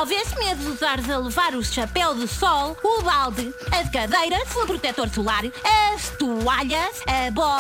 houvesse medo de usares a levar o chapéu de sol, o balde, as cadeiras, o protetor solar, as toalhas, a bola.